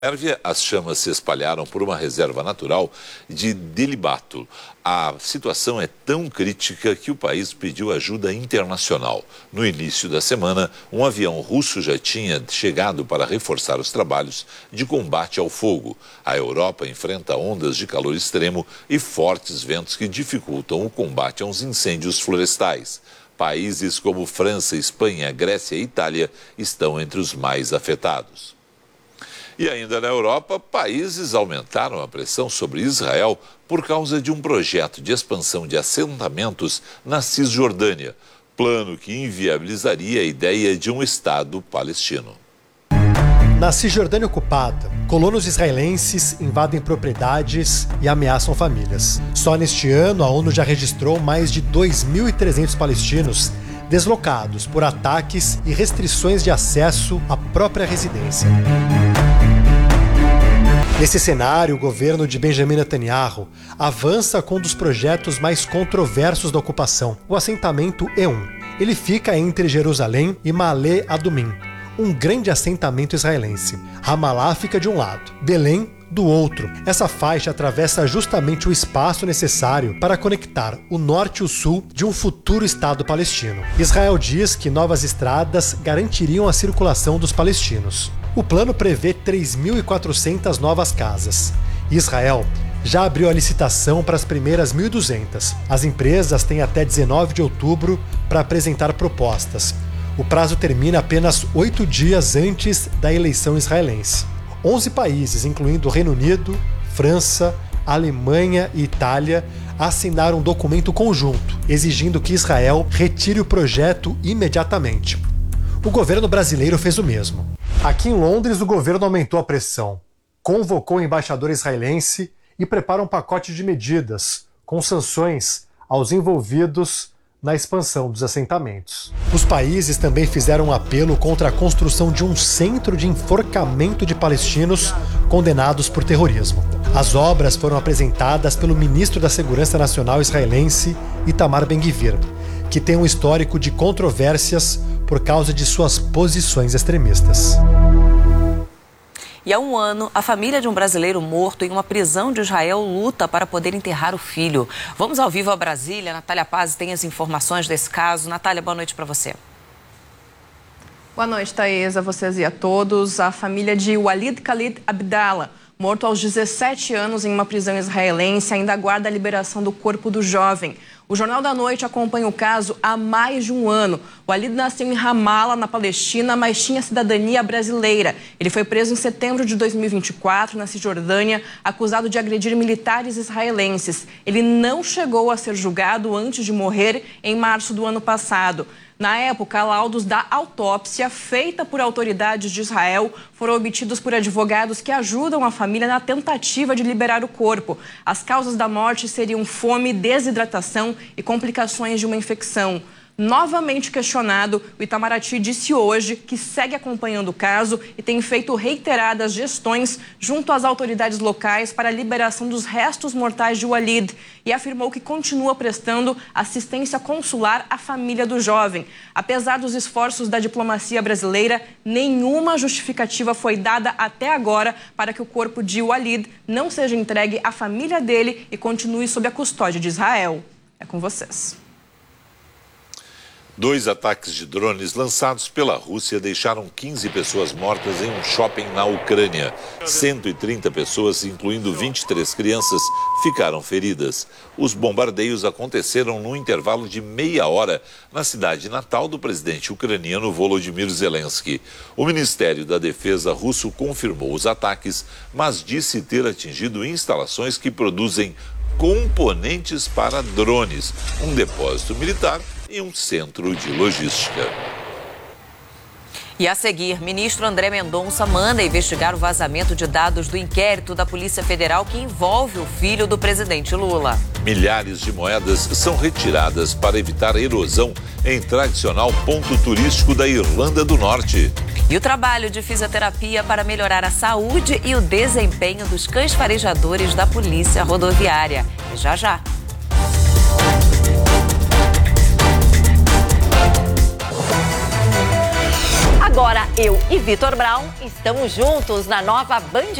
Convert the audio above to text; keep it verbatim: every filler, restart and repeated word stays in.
Sérvia, as chamas se espalharam por uma reserva natural de Delibato. A situação é tão crítica que o país pediu ajuda internacional. No início da semana, um avião russo já tinha chegado para reforçar os trabalhos de combate ao fogo. A Europa enfrenta ondas de calor extremo e fortes ventos que dificultam o combate aos incêndios florestais. Países como França, Espanha, Grécia e Itália estão entre os mais afetados. E ainda na Europa, países aumentaram a pressão sobre Israel por causa de um projeto de expansão de assentamentos na Cisjordânia, plano que inviabilizaria a ideia de um Estado palestino. Na Cisjordânia ocupada, colonos israelenses invadem propriedades e ameaçam famílias. Só neste ano, a ONU já registrou mais de dois mil e trezentos palestinos deslocados por ataques e restrições de acesso à própria residência. Nesse cenário, o governo de Benjamin Netanyahu avança com um dos projetos mais controversos da ocupação, o assentamento E um. Ele fica entre Jerusalém e Ma'ale Adumim, um grande assentamento israelense. Ramallah fica de um lado, Belém do outro. Essa faixa atravessa justamente o espaço necessário para conectar o norte e o sul de um futuro Estado palestino. Israel diz que novas estradas garantiriam a circulação dos palestinos. O plano prevê três mil e quatrocentas novas casas. Israel já abriu a licitação para as primeiras mil e duzentas. As empresas têm até dezenove de outubro para apresentar propostas. O prazo termina apenas oito dias antes da eleição israelense. onze países, incluindo o Reino Unido, França, Alemanha e Itália, assinaram um documento conjunto, exigindo que Israel retire o projeto imediatamente. O governo brasileiro fez o mesmo. Aqui em Londres, o governo aumentou a pressão, convocou o embaixador israelense e prepara um pacote de medidas com sanções aos envolvidos na expansão dos assentamentos. Os países também fizeram um apelo contra a construção de um centro de enforcamento de palestinos condenados por terrorismo. As obras foram apresentadas pelo ministro da Segurança Nacional israelense, Itamar Ben-Gvir, que tem um histórico de controvérsias por causa de suas posições extremistas. E há um ano, a família de um brasileiro morto em uma prisão de Israel luta para poder enterrar o filho. Vamos ao vivo a Brasília. Natália Paz tem as informações desse caso. Natália, boa noite para você. Boa noite, Thaís, a vocês e a todos. A família de Walid Khalid Abdallah, morto aos dezessete anos em uma prisão israelense, ainda aguarda a liberação do corpo do jovem. O Jornal da Noite acompanha o caso há mais de um ano. O Walid nasceu em Ramallah, na Palestina, mas tinha cidadania brasileira. Ele foi preso em setembro de dois mil e vinte e quatro, na Cisjordânia, acusado de agredir militares israelenses. Ele não chegou a ser julgado antes de morrer em março do ano passado. Na época, laudos da autópsia feita por autoridades de Israel foram obtidos por advogados que ajudam a família na tentativa de liberar o corpo. As causas da morte seriam fome, desidratação e complicações de uma infecção. Novamente questionado, o Itamaraty disse hoje que segue acompanhando o caso e tem feito reiteradas gestões junto às autoridades locais para a liberação dos restos mortais de Walid e afirmou que continua prestando assistência consular à família do jovem. Apesar dos esforços da diplomacia brasileira, nenhuma justificativa foi dada até agora para que o corpo de Walid não seja entregue à família dele e continue sob a custódia de Israel. É com vocês. Dois ataques de drones lançados pela Rússia deixaram quinze pessoas mortas em um shopping na Ucrânia. cento e trinta pessoas, incluindo vinte e três crianças, ficaram feridas. Os bombardeios aconteceram num intervalo de meia hora na cidade natal do presidente ucraniano Volodymyr Zelensky. O Ministério da Defesa russo confirmou os ataques, mas disse ter atingido instalações que produzem componentes para drones, um depósito militar e um centro de logística. E a seguir, ministro André Mendonça manda investigar o vazamento de dados do inquérito da Polícia Federal que envolve o filho do presidente Lula. Milhares de moedas são retiradas para evitar erosão em tradicional ponto turístico da Irlanda do Norte. E o trabalho de fisioterapia para melhorar a saúde e o desempenho dos cães farejadores da Polícia Rodoviária. Já já. Agora eu e Vitor Brown estamos juntos na nova Band